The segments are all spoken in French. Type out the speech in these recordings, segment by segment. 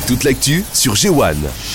Toute l'actu sur G1.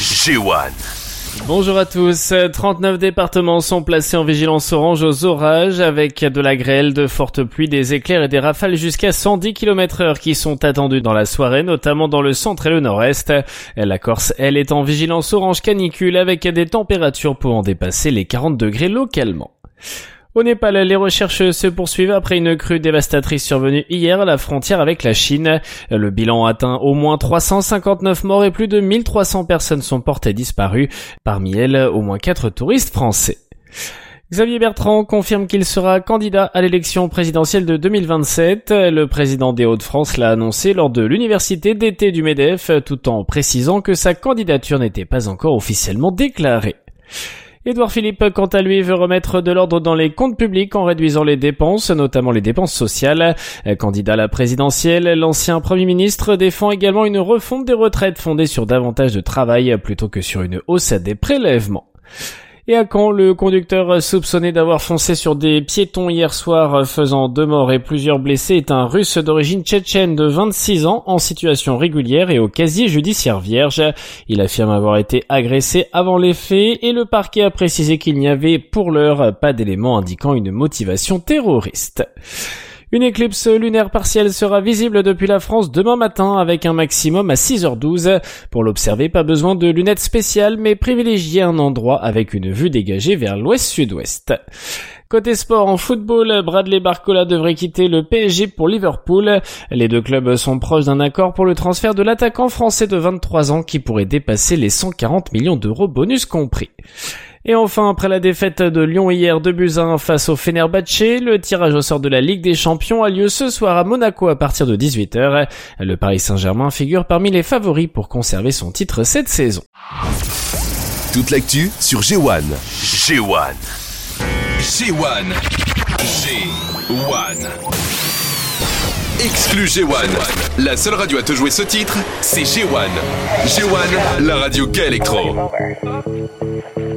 Bonjour à tous. 39 départements sont placés en vigilance orange aux orages avec de la grêle, de fortes pluies, des éclairs et des rafales jusqu'à 110 km/h qui sont attendus dans la soirée, notamment dans le centre et le nord-est. La Corse, elle, est en vigilance orange canicule avec des températures pouvant dépasser les 40 degrés localement. Au Népal, les recherches se poursuivent après une crue dévastatrice survenue hier à la frontière avec la Chine. Le bilan atteint au moins 359 morts et plus de 1300 personnes sont portées disparues. Parmi elles, au moins 4 touristes français. Xavier Bertrand confirme qu'il sera candidat à l'élection présidentielle de 2027. Le président des Hauts-de-France l'a annoncé lors de l'université d'été du MEDEF, tout en précisant que sa candidature n'était pas encore officiellement déclarée. Édouard Philippe, quant à lui, veut remettre de l'ordre dans les comptes publics en réduisant les dépenses, notamment les dépenses sociales. Candidat à la présidentielle, l'ancien Premier ministre défend également une refonte des retraites fondée sur davantage de travail plutôt que sur une hausse des prélèvements. Et à Caen, le conducteur soupçonné d'avoir foncé sur des piétons hier soir faisant 2 morts et plusieurs blessés est un Russe d'origine tchétchène de 26 ans en situation régulière et au casier judiciaire vierge. Il affirme avoir été agressé avant les faits et le parquet a précisé qu'il n'y avait pour l'heure pas d'éléments indiquant une motivation terroriste. Une éclipse lunaire partielle sera visible depuis la France demain matin avec un maximum à 6h12. Pour l'observer, pas besoin de lunettes spéciales, mais privilégiez un endroit avec une vue dégagée vers l'ouest-sud-ouest. Côté sport, en football, Bradley Barcola devrait quitter le PSG pour Liverpool. Les deux clubs sont proches d'un accord pour le transfert de l'attaquant français de 23 ans qui pourrait dépasser les 140 millions d'euros bonus compris. Et enfin, après la défaite de Lyon hier 2-1 face au Fenerbahçe, le tirage au sort de la Ligue des Champions a lieu ce soir à Monaco à partir de 18h. Le Paris Saint-Germain figure parmi les favoris pour conserver son titre cette saison. Toute l'actu sur G1. Exclu G1. La seule radio à te jouer ce titre, c'est G1. G1, la radio qu'électro.